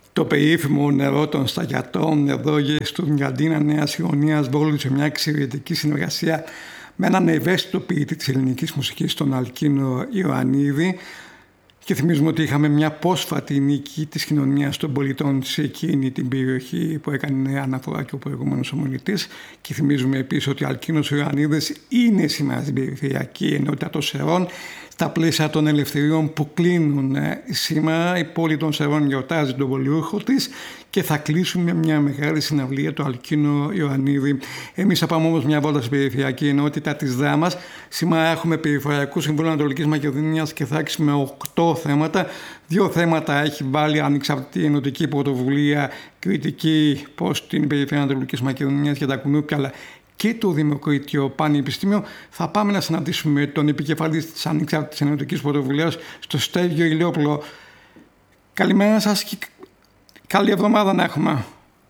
Το περίφημο νερό των Σταγιατών εδώ στην καντίνα Νέας Ιωνίας μπόρλησε μια εξαιρετική συνεργασία με έναν ευαίσθητο ποιητή της ελληνικής μουσικής, τον Αλκίνο Ιωαννίδη, και θυμίζουμε ότι είχαμε μια πρόσφατη νίκη της κοινωνίας των πολιτών σε εκείνη την περιοχή που έκανε αναφορά και ο προηγούμενος ομιλητής, και θυμίζουμε επίσης ότι ο Αλκίνος Ιωαννίδης είναι σήμερα στην Περιφερειακή Ενότητα των Σερών. Στα πλαίσια των ελευθεριών που κλείνουν σήμερα, η πόλη των Σερών γιορτάζει τον πολιούχο της και θα κλείσουμε μια μεγάλη συναυλία του Αλκίνο Ιωαννίδη. Εμείς θα πάμε όμως μια βόλτα στην Περιφερειακή Ενότητα της Δράμας. Σήμερα έχουμε Περιφερειακού Συμβούλου Ανατολικής Μακεδονίας και Θράκης με 8 θέματα. 2 θέματα έχει βάλει ανεξαρτητή ενωτική πρωτοβουλία κριτική προς την Περιφέρεια Ανατολικής Μακεδονίας για τα κουνούπια, αλλά και το Δημοκρατικό Πανεπιστήμιο. Θα πάμε να συναντήσουμε τον επικεφαλής της Ανεξάρτητης Ενωτικής Πρωτοβουλίας, στο Στέργιο Ηλιόπουλο. Καλημέρα σας και καλή εβδομάδα να έχουμε.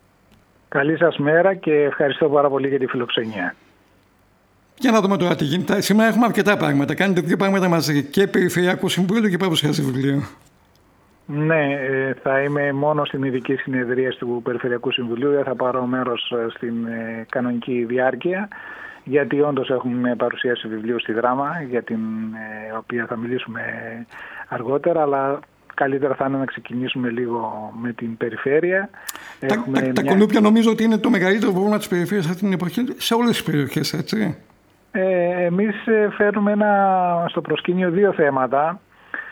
Καλή σας μέρα και ευχαριστώ πάρα πολύ για τη φιλοξενία. Για να δούμε τώρα τι γίνεται. Σήμερα έχουμε αρκετά πράγματα. Κάνετε 2 πράγματα μαζί, και Περιφερειακό Συμβούλιο και παρουσιάζει βιβλίο. Ναι, θα είμαι μόνο στην ειδική συνεδρία του Περιφερειακού Συμβουλίου. Δεν θα πάρω μέρος στην κανονική διάρκεια, γιατί όντως έχουμε παρουσίαση βιβλίου στη Δράμα, για την οποία θα μιλήσουμε αργότερα, αλλά καλύτερα θα είναι να ξεκινήσουμε λίγο με την περιφέρεια. Τα κουνούπια νομίζω ότι είναι το μεγαλύτερο πρόβλημα της περιφέρειας αυτή την εποχή, σε όλες τις περιοχές, έτσι. Εμείς φέρνουμε στο προσκήνιο 2 θέματα,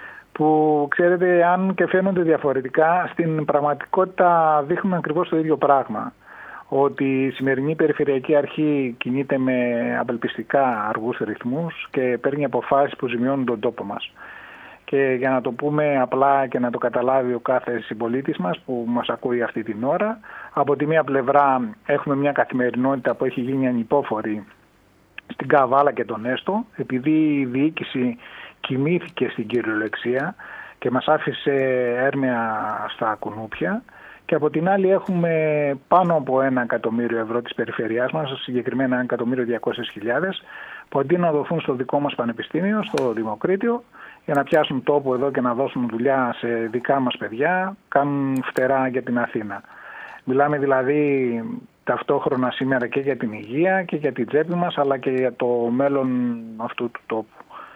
που ξέρετε, αν και φαίνονται διαφορετικά, στην πραγματικότητα δείχνουν ακριβώς το ίδιο πράγμα. Ότι η σημερινή Περιφερειακή Αρχή κινείται με απελπιστικά αργούς ρυθμούς και παίρνει αποφάσεις που ζημιώνουν τον τόπο μας. Και για να το πούμε απλά και να το καταλάβει ο κάθε συμπολίτης μας που μας ακούει αυτή την ώρα, από τη μία πλευρά έχουμε μια καθημερινότητα που έχει γίνει ανυπόφορη στην Καβάλα και τον Έστω, επειδή η διοίκηση κοιμήθηκε στην κυριολεξία και μας άφησε έρμεα στα κουνούπια, και από την άλλη έχουμε πάνω από 1 εκατομμύριο ευρώ της περιφερειάς μας, συγκεκριμένα 1.200.000, που αντί να δοθούν στο δικό μας πανεπιστήμιο, στο Δημοκρίτιο, για να πιάσουν τόπο εδώ και να δώσουν δουλειά σε δικά μας παιδιά, κάνουν φτερά για την Αθήνα. Μιλάμε δηλαδή ταυτόχρονα σήμερα και για την υγεία και για την τσέπη μας, αλλά και για το μέλλον αυτού του τόπου.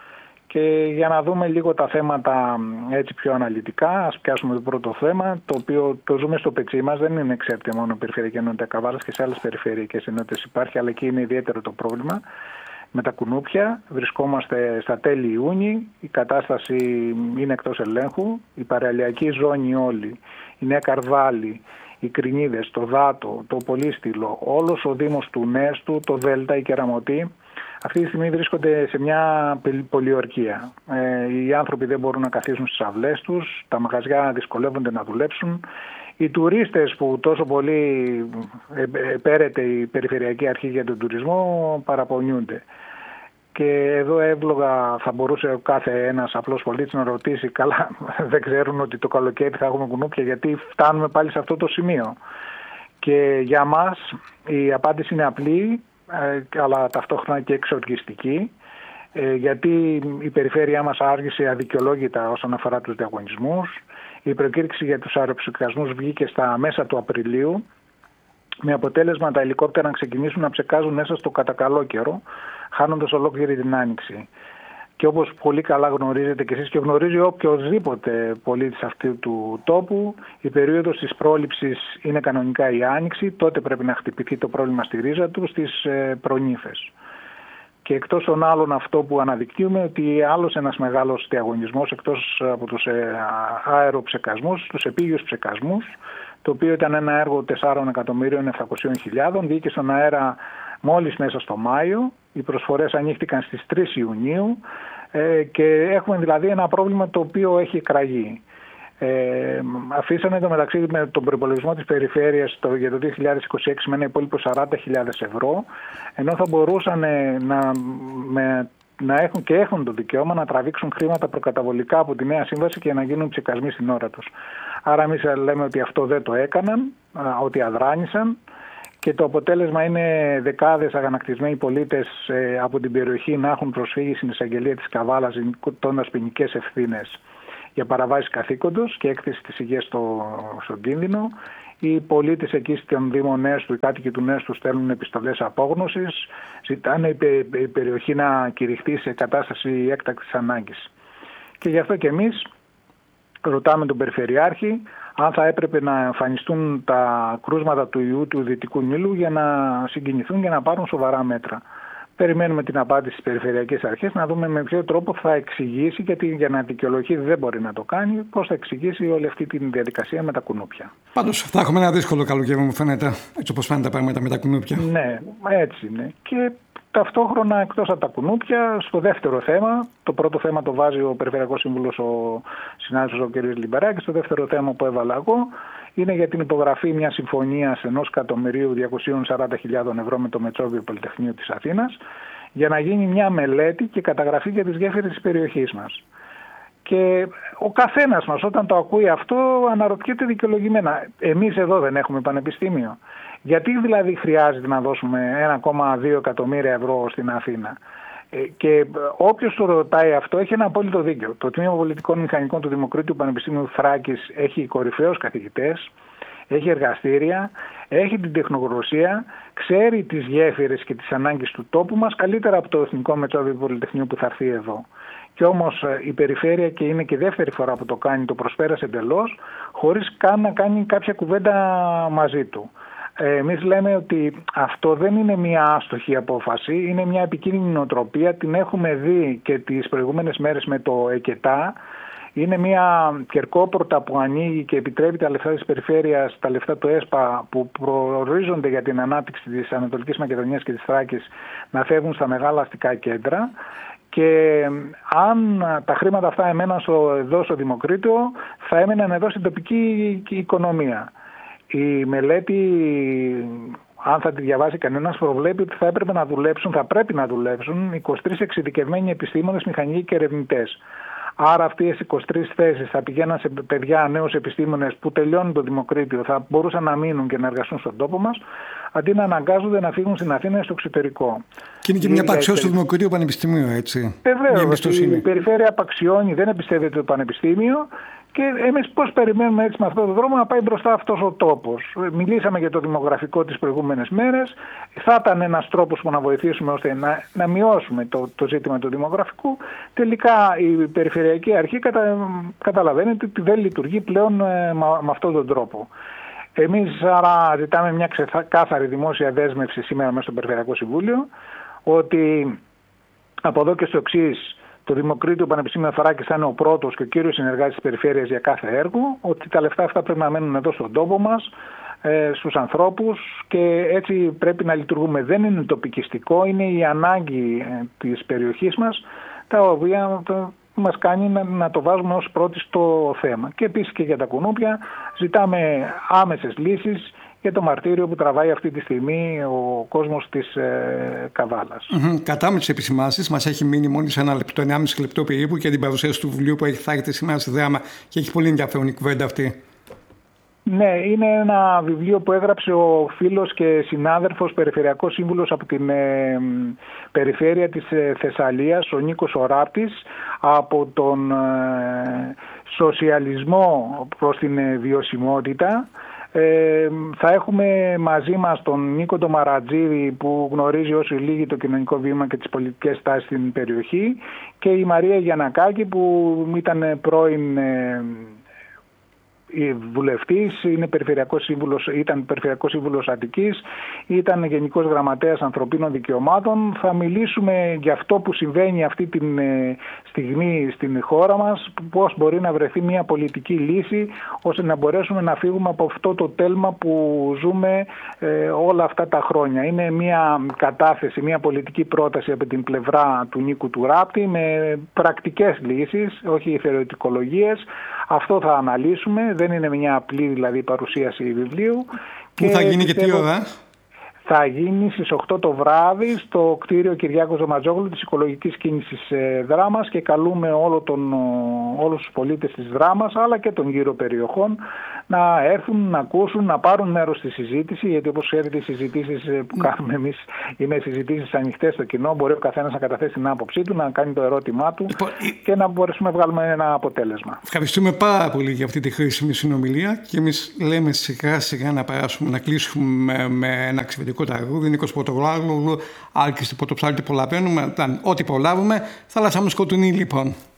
Και για να δούμε λίγο τα θέματα έτσι πιο αναλυτικά, ας πιάσουμε το πρώτο θέμα, το οποίο το ζούμε στο πετσί μας. Δεν είναι εξαίρετη μόνο η Περιφερειακή Ενότητα Καβάλας, και σε άλλες περιφερειακές ενότητες υπάρχει, αλλά εκεί είναι ιδιαίτερο το πρόβλημα. Με τα κουνούπια βρισκόμαστε στα τέλη Ιούνιου, η κατάσταση είναι εκτός ελέγχου, η παραλιακή ζώνη όλη, η Νέα Καρδάλη, οι Κρινίδες, το Δάτο, το Πολύστηλο, όλος ο Δήμος του Νέστου, το Δέλτα, η Κεραμωτή, αυτή τη στιγμή βρίσκονται σε μια πολιορκία. Οι άνθρωποι δεν μπορούν να καθίσουν στις αυλές τους, τα μαγαζιά δυσκολεύονται να δουλέψουν. Οι τουρίστες που τόσο πολύ πέρεται η Περιφερειακή Αρχή για τον τουρισμό παραπονιούνται. Και εδώ εύλογα θα μπορούσε ο κάθε ένας απλός πολίτης να ρωτήσει, καλά, δεν ξέρουν ότι το καλοκαίρι θα έχουμε κουνούπια, γιατί φτάνουμε πάλι σε αυτό το σημείο. Και για μας η απάντηση είναι απλή, αλλά ταυτόχρονα και εξοργιστική, γιατί η περιφέρειά μας άργησε αδικαιολόγητα όσον αφορά τους διαγωνισμούς. Η προκήρυξη για τους αεροψυκασμούς βγήκε στα μέσα του Απριλίου, με αποτέλεσμα τα ελικόπτερα να ξεκινήσουν να ψεκάζουν μέσα στο κατακαλό καιρό, χάνοντας ολόκληρη την άνοιξη. Και όπως πολύ καλά γνωρίζετε και εσείς και γνωρίζει οποιοδήποτε πολίτης αυτού του τόπου, η περίοδος της πρόληψης είναι κανονικά η άνοιξη, τότε πρέπει να χτυπηθεί το πρόβλημα στη ρίζα του, στις προνύφες. Και εκτός των άλλων, αυτό που αναδεικνύουμε, ότι άλλος ένας μεγάλος διαγωνισμός, εκτός από τους αεροψεκασμούς, τους επίγειους ψεκασμούς, το οποίο ήταν ένα έργο 4.700.000, βγήκε στον αέρα μόλις μέσα στο Μάιο. Οι προσφορές ανοίχτηκαν στις 3 Ιουνίου και έχουμε δηλαδή ένα πρόβλημα το οποίο έχει εκραγεί. Αφήσανε το μεταξύ με τον προϋπολογισμό της περιφέρειας για το 2026 με ένα υπόλοιπο 40.000 ευρώ, ενώ θα μπορούσαν να έχουν και έχουν το δικαίωμα να τραβήξουν χρήματα προκαταβολικά από τη νέα σύμβαση και να γίνουν ψεκασμοί στην ώρα τους. Άρα εμείς λέμε ότι αυτό δεν το έκαναν, ότι αδράνησαν, και το αποτέλεσμα είναι δεκάδες αγανακτισμένοι πολίτες από την περιοχή να έχουν προσφύγει στην εισαγγελία της Καβάλας ζητώντας ποινικές ευθύνες για παραβάσεις καθήκοντος και έκθεση της υγείας στον κίνδυνο. Οι πολίτες εκεί στον Δήμο Νέστου, οι κάτοικοι του Νέστου στέλνουν επιστολές απόγνωσης, ζητάνε η περιοχή να κηρυχθεί σε κατάσταση έκτακτης ανάγκης. Και γι' αυτό και εμείς ρωτάμε τον Περιφερειάρχη αν θα έπρεπε να εμφανιστούν τα κρούσματα του ιού του Δυτικού Νείλου για να συγκινηθούν και να πάρουν σοβαρά μέτρα. Περιμένουμε την απάντηση στις περιφερειακές αρχές να δούμε με ποιο τρόπο θα εξηγήσει, γιατί για να δικαιολογεί δεν μπορεί να το κάνει, πώς θα εξηγήσει όλη αυτή τη διαδικασία με τα κουνούπια. Πάντως θα έχουμε ένα δύσκολο καλοκαίρι, μου φαίνεται, έτσι όπως φαίνεται τα πράγματα με τα κουνούπια. Ναι, έτσι είναι. Και ταυτόχρονα, εκτός από τα κουνούπια, στο δεύτερο θέμα, το πρώτο θέμα το βάζει ο Περιφερειακός Σύμβουλος, ο συνάδελφος ο κ. Λιμπεράκης, το δεύτερο θέμα που έβαλα εγώ είναι για την υπογραφή μιας συμφωνίας 1.240.000 ευρώ με το Μετσόβιο Πολυτεχνείο της Αθήνας για να γίνει μια μελέτη και καταγραφή για τις γέφυρες της περιοχής μας. Και ο καθένας μας όταν το ακούει αυτό αναρωτιέται δικαιολογημένα. Εμείς εδώ δεν έχουμε πανεπιστήμιο. Γιατί δηλαδή χρειάζεται να δώσουμε 1,2 εκατομμύρια ευρώ στην Αθήνα? Και όποιος το ρωτάει αυτό έχει ένα απόλυτο δίκιο. Το Τμήμα Πολιτικών Μηχανικών του Δημοκρίτιου Πανεπιστήμιου Θράκης έχει κορυφαίους καθηγητές, έχει εργαστήρια, έχει την τεχνογνωσία, ξέρει τις γέφυρες και τις ανάγκες του τόπου μας καλύτερα από το Εθνικό Μετσόβιο Πολυτεχνείο που θα έρθει εδώ. Και όμως η περιφέρεια, και είναι και δεύτερη φορά που το κάνει, το προσπέρασε εντελώς, χωρίς καν να κάνει κάποια κουβέντα μαζί του. Εμείς λέμε ότι αυτό δεν είναι μια άστοχη απόφαση, είναι μια επικίνδυνη νοοτροπία, την έχουμε δει και τις προηγούμενες μέρες με το ΕΚΕΤΑ. Είναι μια κερκόπορτα που ανοίγει και επιτρέπει τα λεφτά της περιφέρειας, τα λεφτά του ΕΣΠΑ που προορίζονται για την ανάπτυξη της Ανατολικής Μακεδονίας και της Θράκης να φεύγουν στα μεγάλα αστικά κέντρα. Και αν τα χρήματα αυτά εμέναν εδώ στο Δημοκρίτιο, θα έμεναν εδώ στην τοπική οικονομία. Η μελέτη, αν θα τη διαβάσει κανένας, προβλέπει ότι θα πρέπει να δουλέψουν 23 εξειδικευμένοι επιστήμονες, μηχανικοί και ερευνητές. Άρα αυτές οι 23 θέσεις θα πηγαίναν σε παιδιά, νέους επιστήμονες που τελειώνουν το Δημοκρίτιο, θα μπορούσαν να μείνουν και να εργαστούν στον τόπο μας, αντί να αναγκάζονται να φύγουν στην Αθήνα ή στο εξωτερικό. Και είναι και μια απαξιώση του Δημοκρατίου Πανεπιστημίου, έτσι. Βεβαίως, η περιφέρεια απαξιώνει, δεν εμπιστεύεται το Πανεπιστήμιο. Και εμείς πώς περιμένουμε έτσι με αυτόν τον δρόμο να πάει μπροστά αυτός ο τόπος? Μιλήσαμε για το δημογραφικό τις προηγούμενες μέρες. Θα ήταν ένας τρόπος που να βοηθήσουμε ώστε να μειώσουμε το ζήτημα του δημογραφικού. Τελικά η Περιφερειακή Αρχή καταλαβαίνετε ότι δεν λειτουργεί πλέον με αυτόν τον τρόπο. Εμείς άρα ζητάμε μια ξεκάθαρη δημόσια δέσμευση σήμερα μέσα στο Περιφερειακό Συμβούλιο ότι από εδώ και στο εξής, το Δημοκρίτιο Πανεπιστήμιο Θράκης θα είναι ο πρώτος και ο κύριος συνεργάτης της περιφέρειας για κάθε έργο, ότι τα λεφτά αυτά πρέπει να μένουν εδώ στον τόπο μας, στους ανθρώπους, και έτσι πρέπει να λειτουργούμε. Δεν είναι τοπικιστικό, είναι η ανάγκη της περιοχής μας, τα οποία μας κάνει να το βάζουμε ως πρώτη στο θέμα. Και επίσης και για τα κουνούπια ζητάμε άμεσες λύσεις για το μαρτύριο που τραβάει αυτή τη στιγμή ο κόσμος της Καβάλας. Κατά με τις επισημάνσεις, μας έχει μείνει μόνο σε 1,5 λεπτό περίπου για την παρουσίαση του βιβλίου που θα έχετε σήμερα στη Δράμα, και έχει πολύ ενδιαφέρον η κουβέντα αυτή. Ναι, είναι ένα βιβλίο που έγραψε ο φίλος και συνάδελφος Περιφερειακός Σύμβουλος από την περιφέρεια της Θεσσαλίας, ο Νίκος Οράπτης, από τον σοσιαλισμό προς την βιωσιμότητα. Θα έχουμε μαζί μας τον Νίκο τον Μαρατζίδη, που γνωρίζει όσο λίγοι το κοινωνικό βήμα και τις πολιτικές τάσεις στην περιοχή, και η Μαρία Γιαννακάκη, που ήταν πρώην βουλευτής, ήταν Περιφερειακός Σύμβουλος Αττικής, ήταν Γενικός Γραμματέας Ανθρωπίνων Δικαιωμάτων. Θα μιλήσουμε για αυτό που συμβαίνει αυτή τη στιγμή στην χώρα μας, πώς μπορεί να βρεθεί μια πολιτική λύση ώστε να μπορέσουμε να φύγουμε από αυτό το τέλμα που ζούμε όλα αυτά τα χρόνια. Είναι μια κατάθεση, μια πολιτική πρόταση από την πλευρά του Νίκου του Ράπτη με πρακτικές λύσεις, όχι θεωρητικολογίες. Αυτό θα αναλύσουμε, δεν είναι μια απλή δηλαδή παρουσίαση βιβλίου. Πού θα γίνει και τι ώρα? θα γίνει στις 8 το βράδυ στο κτίριο Κυριάκος Δωματζόγλου της Οικολογικής Κίνησης Δράμας, και καλούμε όλους τους πολίτες της Δράμας αλλά και των γύρω περιοχών να έρθουν, να ακούσουν, να πάρουν μέρος στη συζήτηση, γιατί όπως ξέρετε οι συζητήσεις που κάνουμε εμείς είναι συζητήσεις ανοιχτές στο κοινό. Μπορεί ο καθένας να καταθέσει την άποψή του, να κάνει το ερώτημά του και να μπορέσουμε να βγάλουμε ένα αποτέλεσμα. Ευχαριστούμε πάρα πολύ για αυτή τη χρήσιμη συνομιλία, και εμείς λέμε σιγά σιγά να κλείσουμε με ένα εξαιρετικό τραγούδι. Νίκος Πρωτογλάρου, Άλκης του Πρωτοψάλτη, προλαβαίνουμε. Ό,τι προλάβουμε. Θάλασσα μου σκοτεινή λοιπόν.